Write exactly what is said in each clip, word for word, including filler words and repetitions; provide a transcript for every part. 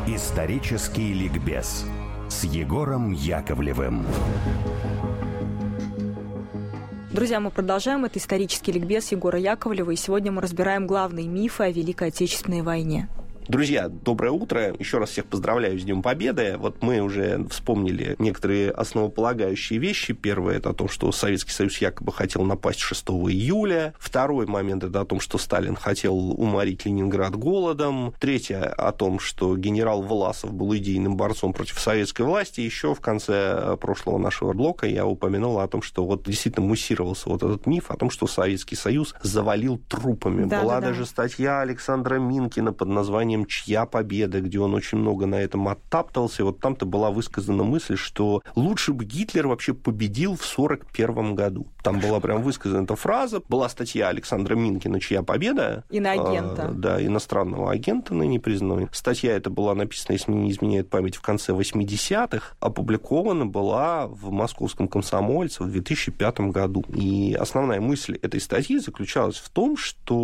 Исторический ликбез с Егором Яковлевым. Друзья, мы продолжаем. Это исторический ликбез Егора Яковлева, и сегодня мы разбираем главные мифы о Великой Отечественной войне. Друзья, доброе утро. Еще раз всех поздравляю с Днем Победы. Вот мы уже вспомнили некоторые основополагающие вещи. Первое – это о том, что Советский Союз якобы хотел напасть шестого июля. Второй момент – это о том, что Сталин хотел уморить Ленинград голодом. Третье – о том, что генерал Власов был идейным борцом против советской власти. Еще в конце прошлого нашего блока я упомянул о том, что вот действительно муссировался вот этот миф о том, что Советский Союз завалил трупами. Да, Была да, даже да. статья Александра Минкина под названием «Чья победа?», где он очень много на этом оттаптывался. Вот там-то была высказана мысль, что лучше бы Гитлер вообще победил в сорок первом году. Там была прям высказана эта фраза. Была статья Александра Минкина «Чья победа?». Иноагента. А, да, иностранного агента, ныне признанного. Статья эта была написана, если мне не изменяет память, в конце восьмидесятых. Опубликована была в Московском комсомольце в две тысячи пятом году. И основная мысль этой статьи заключалась в том,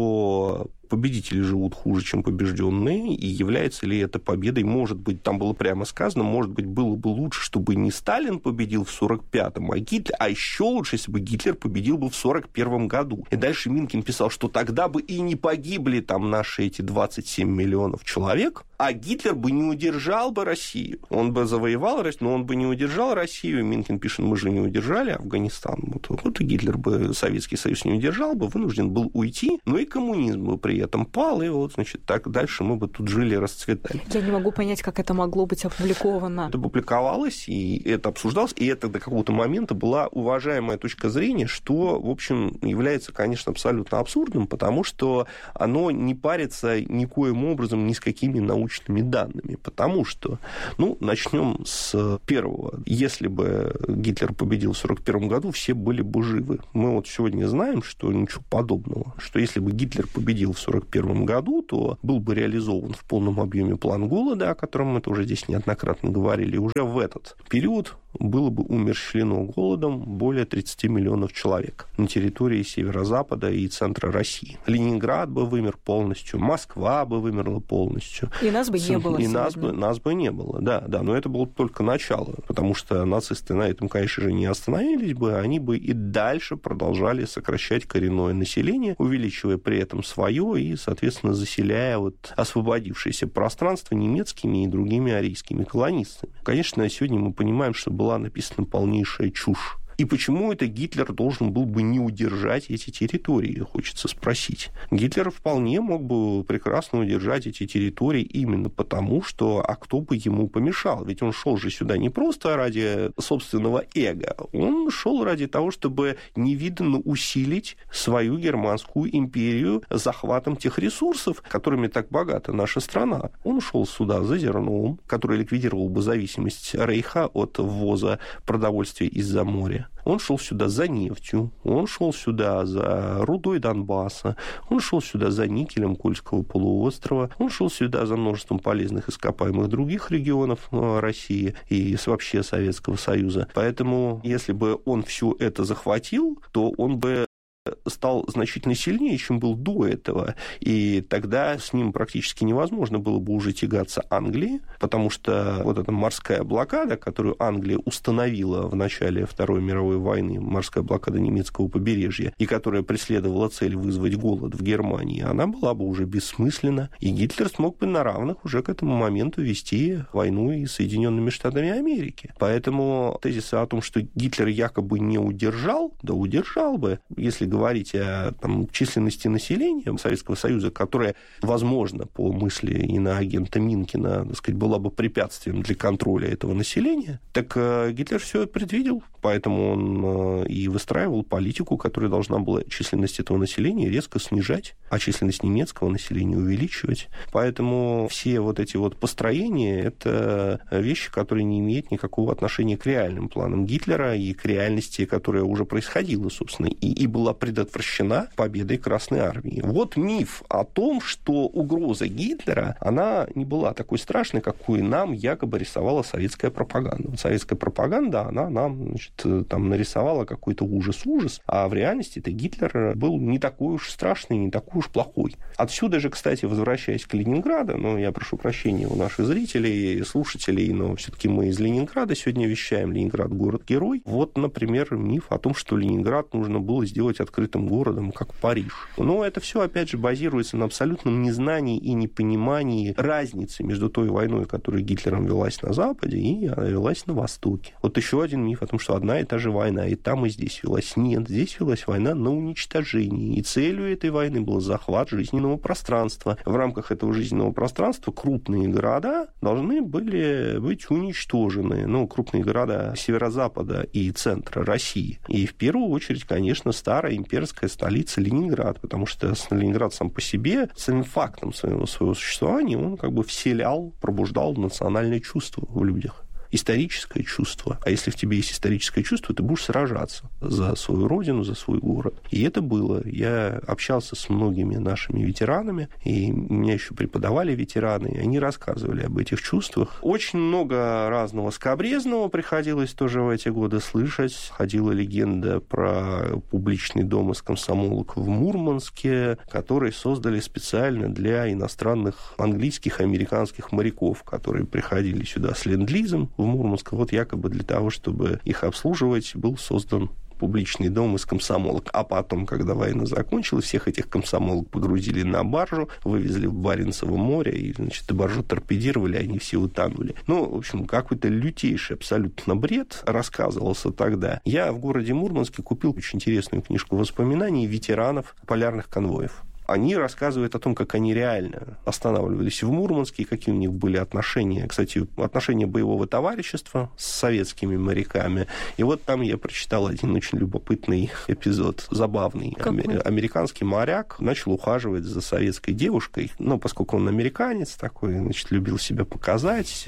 что победители живут хуже, чем побежденные, и является ли это победой? Может быть, там было прямо сказано, может быть, было бы лучше, чтобы не Сталин победил в сорок пятом, а Гитлер, а еще лучше, если бы Гитлер победил бы в сорок первом году. И дальше Минкин писал, что тогда бы и не погибли там наши эти двадцать семь миллионов человек, а Гитлер бы не удержал бы Россию. Он бы завоевал Россию, но он бы не удержал Россию. Минкин пишет, мы же не удержали Афганистан. Вот, вот и Гитлер бы Советский Союз не удержал бы, вынужден был уйти, но и коммунизм бы при этом пал, и вот, значит, так дальше мы бы тут жили, расцветали. Я не могу понять, как это могло быть опубликовано. Это публиковалось, и это обсуждалось, и это до какого-то момента была уважаемая точка зрения, что, в общем, является, конечно, абсолютно абсурдным, потому что оно не парится никоим образом ни с какими научными данными, потому что, ну, начнем с первого. Если бы Гитлер победил в сорок первом году, все были бы живы. Мы вот сегодня знаем, что ничего подобного, что если бы Гитлер победил в сорок первом году, то был бы реализован в полном объеме план голода, о котором мы тоже здесь неоднократно говорили. Уже в этот период было бы умерщвлено голодом более тридцати миллионов человек на территории северо-запада и центра России. Ленинград бы вымер полностью, Москва бы вымерла полностью. И нас бы не было И нас бы, нас бы не было, да, да. Но это было только начало, потому что нацисты на этом, конечно же, не остановились бы, они бы и дальше продолжали сокращать коренное население, увеличивая при этом свое и, соответственно, заселяя вот освободившееся пространство немецкими и другими арийскими колонистами. Конечно, сегодня мы понимаем, что была написана полнейшая чушь. И почему это Гитлер должен был бы не удержать эти территории, хочется спросить. Гитлер вполне мог бы прекрасно удержать эти территории именно потому, что а кто бы ему помешал? Ведь он шел же сюда не просто ради собственного эго, он шел ради того, чтобы невиданно усилить свою германскую империю захватом тех ресурсов, которыми так богата наша страна. Он шел сюда за зерном, который ликвидировал бы зависимость Рейха от ввоза продовольствия из-за моря. Он шел сюда за нефтью, он шел сюда за рудой Донбасса, он шел сюда за никелем Кольского полуострова, он шел сюда за множеством полезных ископаемых других регионов России и вообще Советского Союза. Поэтому, если бы он все это захватил, то он бы стал значительно сильнее, чем был до этого, и тогда с ним практически невозможно было бы уже тягаться Англии, потому что вот эта морская блокада, которую Англия установила в начале Второй мировой войны, морская блокада немецкого побережья, и которая преследовала цель вызвать голод в Германии, она была бы уже бессмысленна, и Гитлер смог бы на равных уже к этому моменту вести войну и с Соединенными Штатами Америки. Поэтому тезисы о том, что Гитлер якобы не удержал, да удержал бы, если говорить говорить о там, численности населения Советского Союза, которая, возможно, по мысли иноагента Минкина, так сказать, была бы препятствием для контроля этого населения, так э, Гитлер все предвидел, поэтому он э, и выстраивал политику, которая должна была численность этого населения резко снижать, а численность немецкого населения увеличивать. Поэтому все вот эти вот построения — это вещи, которые не имеют никакого отношения к реальным планам Гитлера и к реальности, которая уже происходила, собственно, и, и была предотвращена победой Красной Армии. Вот миф о том, что угроза Гитлера, она не была такой страшной, какую нам якобы рисовала советская пропаганда. Вот советская пропаганда, она нам, значит, там нарисовала какой-то ужас-ужас, а в реальности-то Гитлер был не такой уж страшный, не такой уж плохой. Отсюда же, кстати, возвращаясь к Ленинграду, ну, я прошу прощения у наших зрителей, слушателей, но все-таки мы из Ленинграда сегодня вещаем. Ленинград — город-герой. Вот, например, миф о том, что Ленинград нужно было сделать открытым городом, как Париж. Но это все, опять же, базируется на абсолютном незнании и непонимании разницы между той войной, которая Гитлером велась на Западе, и велась на Востоке. Вот еще один миф о том, что одна и та же война и там, и здесь велась. Нет, здесь велась война на уничтожение. И целью этой войны был захват жизненного пространства. В рамках этого жизненного пространства крупные города должны были быть уничтожены. Ну, крупные города северо-запада и центра России. И в первую очередь, конечно, старая имперская столица Ленинград, потому что Ленинград сам по себе, самим фактом своего, своего существования, он как бы вселял, пробуждал национальное чувство в людях. Историческое чувство. А если в тебе есть историческое чувство, ты будешь сражаться за свою родину, за свой город. И это было. Я общался с многими нашими ветеранами, и меня еще преподавали ветераны, и они рассказывали об этих чувствах. Очень много разного скабрезного приходилось тоже в эти годы слышать. Ходила легенда про публичный дом из комсомолок в Мурманске, который создали специально для иностранных английских и американских моряков, которые приходили сюда с ленд-лизом в Мурманск. Вот якобы для того, чтобы их обслуживать, был создан публичный дом из комсомолок. А потом, когда война закончилась, всех этих комсомолок погрузили на баржу, вывезли в Баренцево море, и, значит, баржу торпедировали, они все утонули. Ну, в общем, какой-то лютейший абсолютно бред рассказывался тогда. Я в городе Мурманске купил очень интересную книжку воспоминаний ветеранов полярных конвоев. Они рассказывают о том, как они реально останавливались в Мурманске, какие у них были отношения. Кстати, отношения боевого товарищества с советскими моряками. И вот там я прочитал один очень любопытный эпизод, забавный. Какой? Американский моряк начал ухаживать за советской девушкой. Ну, поскольку он американец такой, значит, любил себя показать,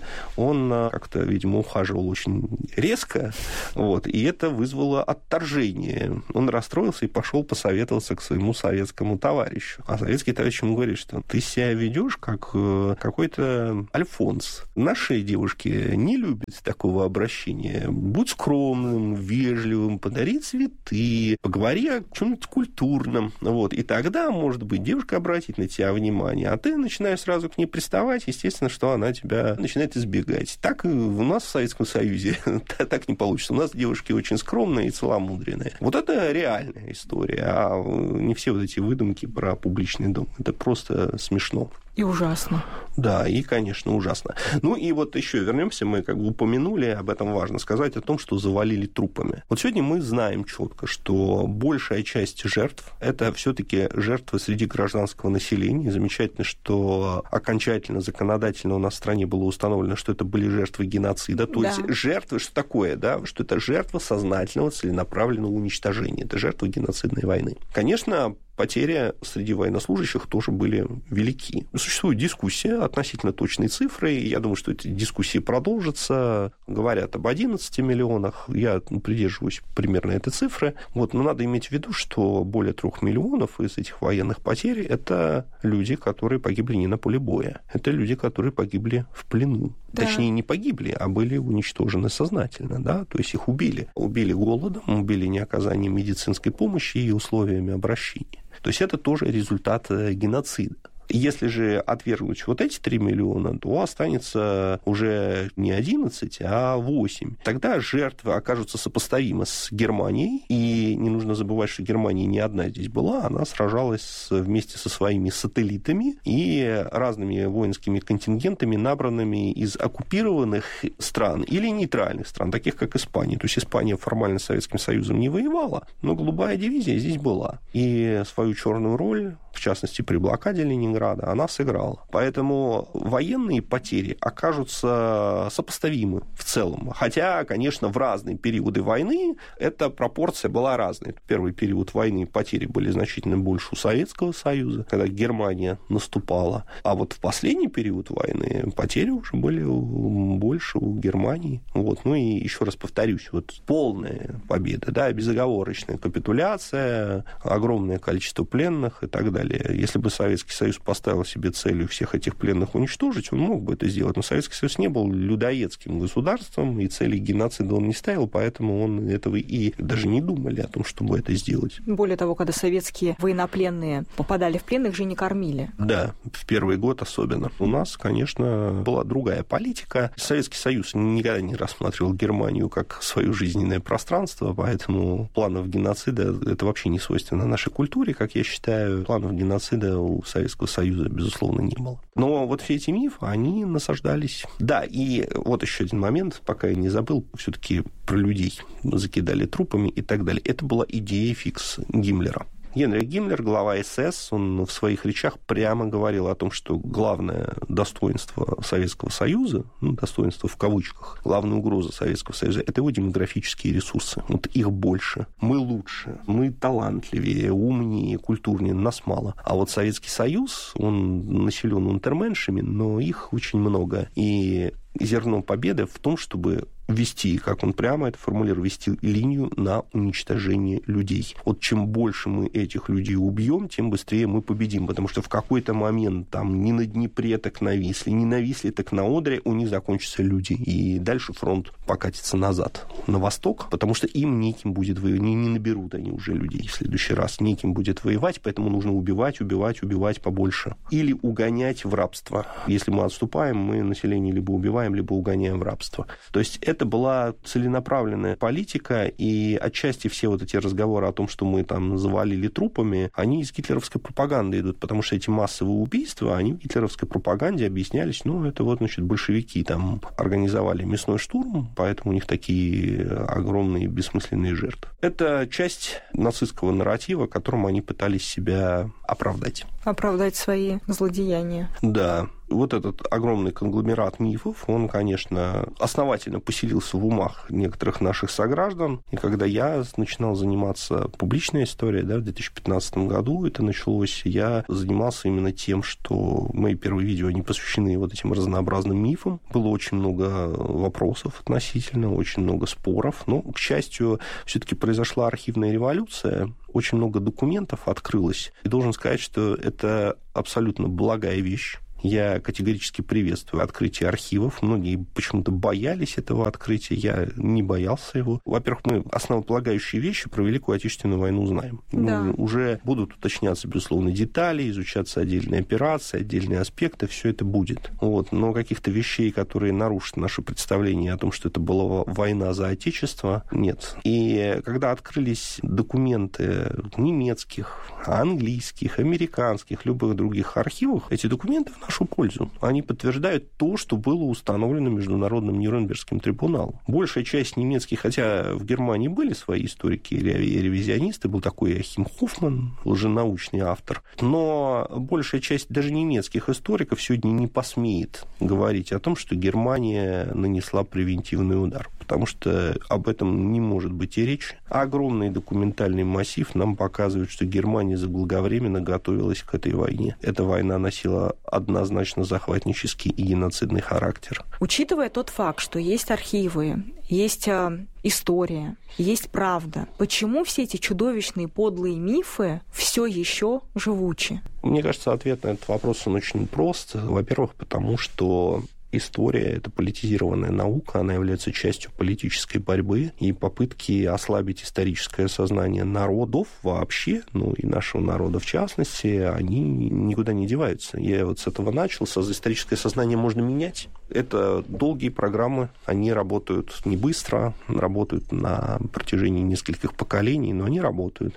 он как-то, видимо, ухаживал очень резко. Вот, и это вызвало отторжение. Он расстроился и пошел посоветоваться к своему советскому товарищу. товарищу. А советский товарищ ему говорит, что ты себя ведешь как какой-то Альфонс. Наши девушки не любят такого обращения. Будь скромным, вежливым, подари цветы, поговори о чем-нибудь культурном. Вот. И тогда, может быть, девушка обратит на тебя внимание, а ты начинаешь сразу к ней приставать, естественно, что она тебя начинает избегать. Так и у нас в Советском Союзе так не получится. У нас девушки очень скромные и целомудренные. Вот это реальная история, а не все вот эти выдумки про публичный дом. Это просто смешно. И ужасно. Да, и, конечно, ужасно. Ну и вот еще вернемся, мы как бы упомянули, об этом важно сказать, о том, что завалили трупами. Вот сегодня мы знаем четко, что большая часть жертв – это все-таки жертвы среди гражданского населения. И замечательно, что окончательно, законодательно у нас в стране было установлено, что это были жертвы геноцида. То да. есть жертвы, что такое, да? Что это жертва сознательного, целенаправленного уничтожения. Это жертва геноцидной войны. Конечно, потери среди военнослужащих тоже были велики. Существует дискуссия относительно точной цифры. Я думаю, что эти дискуссии продолжатся. Говорят об одиннадцати миллионах. Я ну, придерживаюсь примерно этой цифры. Вот. Но надо иметь в виду, что более трех миллионов из этих военных потерь – это люди, которые погибли не на поле боя. Это люди, которые погибли в плену. Да. Точнее, не погибли, а были уничтожены сознательно. Да? То есть их убили. Убили голодом, убили неоказанием медицинской помощи и условиями обращения. То есть это тоже результат геноцида. Если же отвергнуть вот эти три миллиона, то останется уже не одиннадцать, а восемь. Тогда жертвы окажутся сопоставимы с Германией. И не нужно забывать, что Германия не одна здесь была. Она сражалась вместе со своими сателлитами и разными воинскими контингентами, набранными из оккупированных стран или нейтральных стран, таких как Испания. То есть Испания формально с Советским Союзом не воевала, но голубая дивизия здесь была. И свою черную роль в частности, при блокаде Ленинграда, она сыграла. Поэтому военные потери окажутся сопоставимы в целом. Хотя, конечно, в разные периоды войны эта пропорция была разной. В первый период войны потери были значительно больше у Советского Союза, когда Германия наступала. А вот в последний период войны потери уже были больше у Германии. Вот. Ну и еще раз повторюсь, вот полная победа, да, безоговорочная капитуляция, огромное количество пленных и так далее. Если бы Советский Союз поставил себе целью всех этих пленных уничтожить, он мог бы это сделать. Но Советский Союз не был людоедским государством, и цели геноцида он не ставил, поэтому он этого и даже не думали о том, чтобы это сделать. Более того, когда советские военнопленные попадали в плен, их же не кормили. Да, в первый год особенно. У нас, конечно, была другая политика. Советский Союз никогда не рассматривал Германию как свое жизненное пространство, поэтому планов геноцида это вообще не свойственно нашей культуре, как я считаю. Планов геноцида у Советского Союза, безусловно, не было. Но вот все эти мифы, они насаждались. Да, и вот еще один момент, пока я не забыл, все-таки про людей закидали трупами и так далее. Это была идея фикс Гиммлера. Генрих Гиммлер, глава эс эс, он в своих речах прямо говорил о том, что главное достоинство Советского Союза, ну, достоинство в кавычках, главная угроза Советского Союза – это его демографические ресурсы. Вот их больше. Мы лучше, мы талантливее, умнее, культурнее, нас мало. А вот Советский Союз, он населен унтерменшами, но их очень много. И зерно победы в том, чтобы вести, как он прямо это формулирует, вести линию на уничтожение людей. Вот чем больше мы этих людей убьем, тем быстрее мы победим, потому что в какой-то момент там не на Днепре так нависли, не нависли так на Одре, у них закончатся люди, и дальше фронт покатится назад, на восток, потому что им неким будет воевать, не, не наберут они уже людей в следующий раз, неким будет воевать, поэтому нужно убивать, убивать, убивать побольше. Или угонять в рабство. Если мы отступаем, мы население либо убиваем, либо угоняем в рабство. То есть это была целенаправленная политика, и отчасти все вот эти разговоры о том, что мы там завалили трупами, они из гитлеровской пропаганды идут, потому что эти массовые убийства, они в гитлеровской пропаганде объяснялись, ну, это вот, значит, большевики там организовали мясной штурм, поэтому у них такие огромные бессмысленные жертвы. Это часть нацистского нарратива, которым они пытались себя оправдать. Оправдать свои злодеяния. Да. Вот этот огромный конгломерат мифов, он, конечно, основательно поселился в умах некоторых наших сограждан. И когда я начинал заниматься публичной историей, да, в две тысячи пятнадцатом году это началось, я занимался именно тем, что мои первые видео, они посвящены вот этим разнообразным мифам. Было очень много вопросов относительно, очень много споров. Но, к счастью, все-таки произошла архивная революция, очень много документов открылось. И должен сказать, что это абсолютно благая вещь. Я категорически приветствую открытие архивов. Многие почему-то боялись этого открытия. Я не боялся его. Во-первых, мы основополагающие вещи про Великую Отечественную войну знаем. Да. Ну, уже будут уточняться, безусловно, детали, изучаться отдельные операции, отдельные аспекты. Все это будет. Вот. Но каких-то вещей, которые нарушат наше представление о том, что это была война за Отечество, нет. И когда открылись документы немецких, английских, американских, любых других архивов, эти документы в нашу пользу. Они подтверждают то, что было установлено Международным Нюрнбергским трибуналом. Большая часть немецких, хотя в Германии были свои историки и ревизионисты, был такой Ахим Хоффман, лженаучный автор, но большая часть даже немецких историков сегодня не посмеет говорить о том, что Германия нанесла превентивный удар, потому что об этом не может быть и речи. А огромный документальный массив нам показывает, что Германия заблаговременно готовилась к этой войне. Эта война носила однозначно захватнический и геноцидный характер. Учитывая тот факт, что есть архивы, есть э, история, есть правда, почему все эти чудовищные подлые мифы все еще живучи? Мне кажется, ответ на этот вопрос он очень прост. Во-первых, потому что история – это политизированная наука, она является частью политической борьбы, и попытки ослабить историческое сознание народов вообще, ну и нашего народа в частности, они никуда не деваются. Я вот с этого начал. Историческое сознание можно менять. Это долгие программы, они работают не быстро, работают на протяжении нескольких поколений, но они работают.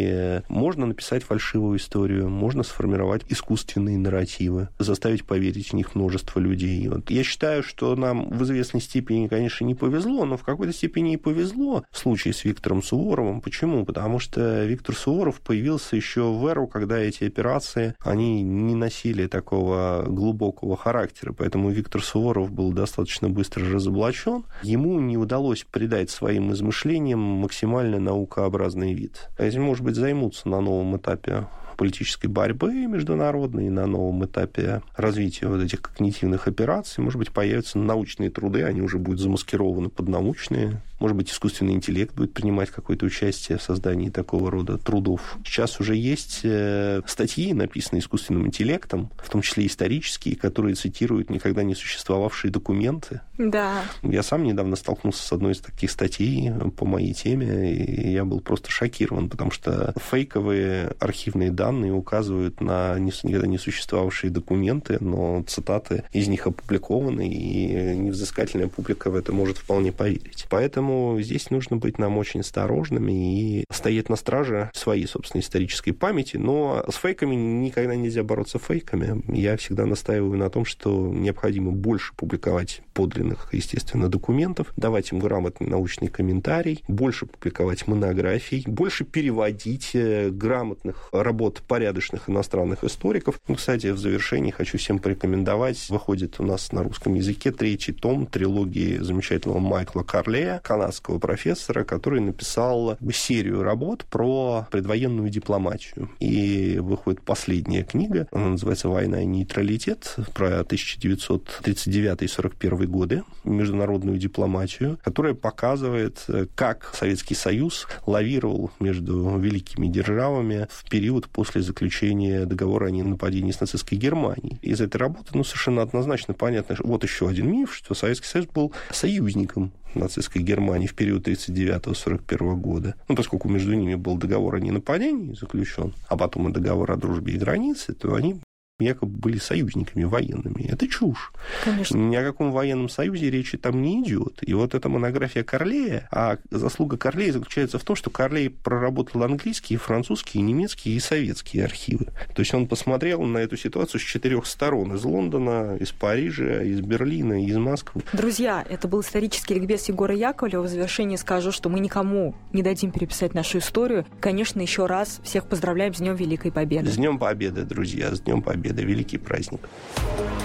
И можно написать фальшивую историю, можно сформировать искусственные нарративы, заставить поверить в них множество людей. Вот я считаю, что нам в известной степени, конечно, не повезло, но в какой-то степени и повезло в случае с Виктором Суворовым. Почему? Потому что Виктор Суворов появился еще в эру, когда эти операции, они не носили такого глубокого характера, поэтому Виктор Суворов был достаточно быстро разоблачен. Ему не удалось придать своим измышлениям максимально наукообразный вид. Этим, может быть, займутся на новом этапе политической борьбы международной, на новом этапе развития вот этих когнитивных операций. Может быть, появятся научные труды, они уже будут замаскированы под научные. Может быть, искусственный интеллект будет принимать какое-то участие в создании такого рода трудов. Сейчас уже есть статьи, написанные искусственным интеллектом, в том числе исторические, которые цитируют никогда не существовавшие документы. Да. Я сам недавно столкнулся с одной из таких статей по моей теме, и я был просто шокирован, потому что фейковые архивные данные Данные указывают на никогда не существовавшие документы, но цитаты из них опубликованы, и невзыскательная публика в это может вполне поверить. Поэтому здесь нужно быть нам очень осторожными и стоять на страже своей, собственной, исторической памяти. Но с фейками никогда нельзя бороться фейками. Я всегда настаиваю на том, что необходимо больше публиковать подлинных, естественно, документов, давать им грамотный научный комментарий, больше публиковать монографий, больше переводить грамотных работ порядочных иностранных историков. Ну, кстати, в завершении хочу всем порекомендовать. Выходит у нас на русском языке третий том трилогии замечательного Майкла Карлея, канадского профессора, который написал серию работ про предвоенную дипломатию. И выходит последняя книга, она называется «Война и нейтралитет», про тысяча девятьсот тридцать девятый — сорок первый годы, международную дипломатию, которая показывает, как Советский Союз лавировал между великими державами в период после заключения договора о ненападении с нацистской Германией. Из этой работы ну, совершенно однозначно понятно, что вот еще один миф, что Советский Союз был союзником нацистской Германии в период тридцать девятого — сорок первого года. Ну, поскольку между ними был договор о ненападении заключен, а потом и договор о дружбе и границе, то они якобы были союзниками военными. Это чушь. Конечно. Ни о каком военном союзе речи там не идет. И вот эта монография Карлея, а заслуга Карлея заключается в том, что Карлей проработал английские, французские, немецкие и советские архивы. То есть он посмотрел на эту ситуацию с четырех сторон. Из Лондона, из Парижа, из Берлина, из Москвы. Друзья, это был исторический ликбез Егора Яковлева. В завершении скажу, что мы никому не дадим переписать нашу историю. Конечно, еще раз всех поздравляем с Днем Великой Победы. С Днем Победы, друзья, с Днем Победы. Великий праздник.